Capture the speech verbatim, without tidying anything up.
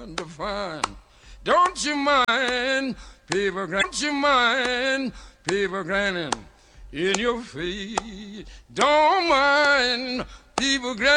to find. Don't you mind people grinning? Don't you mind people grinning in your face? Don't mind people grinning.